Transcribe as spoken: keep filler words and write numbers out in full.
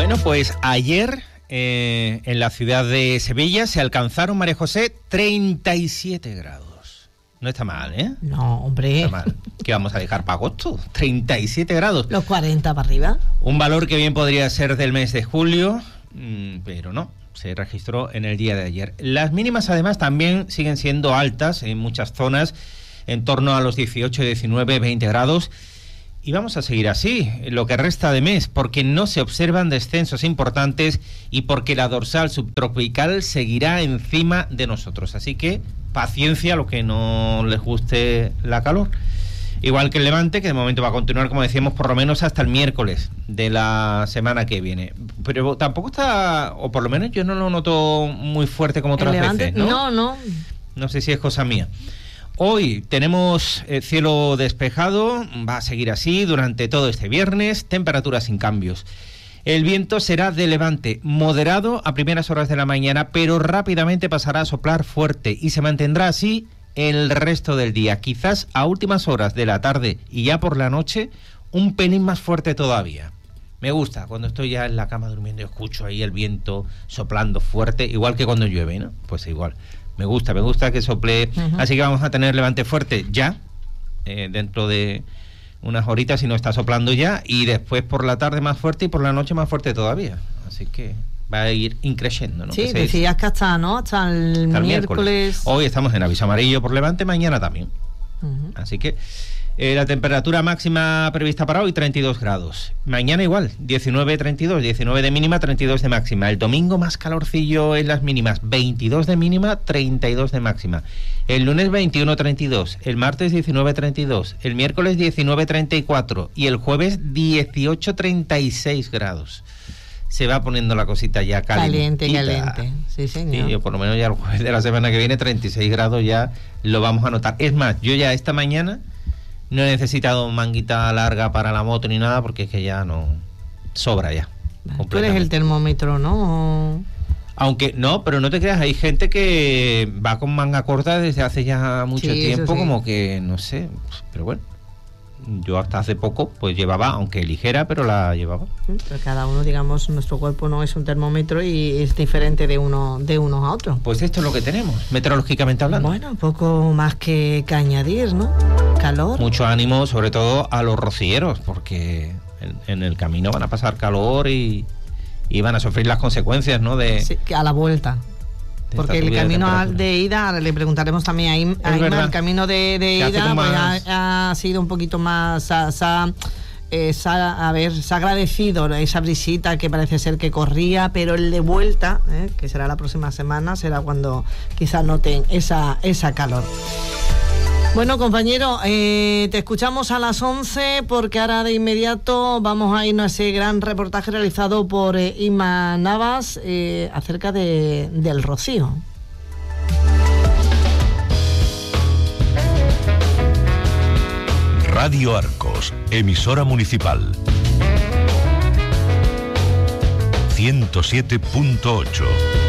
Bueno, pues ayer eh, en la ciudad de Sevilla se alcanzaron, María José, treinta y siete grados. No está mal, ¿eh? No, hombre. No está mal. ¿Qué vamos a dejar para agosto? treinta y siete grados. Los cuarenta para arriba. Un valor que bien podría ser del mes de julio, mmm, pero no. Se registró en el día de ayer. Las mínimas, además, también siguen siendo altas en muchas zonas, en torno a los dieciocho, diecinueve, veinte grados. Y vamos a seguir así, lo que resta de mes, porque no se observan descensos importantes y porque la dorsal subtropical seguirá encima de nosotros. Así que paciencia a los que no les guste la calor. Igual que el Levante, que de momento va a continuar, como decíamos, por lo menos hasta el miércoles de la semana que viene. Pero tampoco está, o por lo menos yo no lo noto muy fuerte como otras veces, ¿no? No, no. No sé si es cosa mía. Hoy tenemos eh, cielo despejado, va a seguir así durante todo este viernes, temperaturas sin cambios. El viento será de levante moderado a primeras horas de la mañana, pero rápidamente pasará a soplar fuerte y se mantendrá así el resto del día. Quizás a últimas horas de la tarde y ya por la noche, un pelín más fuerte todavía. Me gusta, cuando estoy ya en la cama durmiendo y escucho ahí el viento soplando fuerte, igual que cuando llueve, ¿no? Pues igual. Me gusta, me gusta que sople. Uh-huh. Así que vamos a tener levante fuerte ya, eh, dentro de unas horitas, si no está soplando ya, y después por la tarde más fuerte y por la noche más fuerte todavía. Así que va a ir increciendo, ¿no? Sí, decías que hasta, ¿no? Hasta el, hasta el miércoles. miércoles. Hoy estamos en aviso amarillo por levante, mañana también. Uh-huh. Así que eh, la temperatura máxima prevista para hoy, treinta y dos grados. Mañana igual, diecinueve, treinta y dos, diecinueve de mínima, treinta y dos de máxima. El domingo más calorcillo en las mínimas, veintidós de mínima, treinta y dos de máxima. El lunes veintiuno, treinta y dos, el martes diecinueve, treinta y dos, el miércoles diecinueve, treinta y cuatro y el jueves dieciocho, treinta y seis grados. Se va poniendo la cosita ya caliente. Caliente, caliente. Sí, señor. Sí, yo por lo menos ya el jueves de la semana que viene, treinta y seis grados ya lo vamos a notar. Es más, yo ya esta mañana no he necesitado manguita larga para la moto ni nada, porque es que ya no sobra ya. Tú eres el termómetro, ¿no? Aunque no, pero no te creas, hay gente que va con manga corta desde hace ya mucho sí, tiempo, sí. Como que no sé, pero bueno. Yo hasta hace poco pues llevaba, aunque ligera, pero la llevaba. Pero cada uno, digamos, nuestro cuerpo no es un termómetro y es diferente de uno de unos a otros. Pues esto es lo que tenemos, meteorológicamente hablando. Bueno, poco más que, que añadir, ¿no? Calor. Mucho ánimo, sobre todo a los rocieros, porque en, en el camino van a pasar calor y, y van a sufrir las consecuencias, ¿no? De sí, a la vuelta. Porque el camino de, de ida, ahora le preguntaremos también a Inma, el camino de, de ida pues ha, ha sido un poquito más, ha, ha, eh, ha, a ver, se ha agradecido esa brisita que parece ser que corría, pero el de vuelta, eh, que será la próxima semana, será cuando quizás noten esa, esa calor. Bueno, compañero, eh, te escuchamos a las once porque ahora de inmediato vamos a irnos a ese gran reportaje realizado por eh, Inma Navas eh, acerca de, del rocío. Radio Arcos, emisora municipal. ciento siete punto ocho.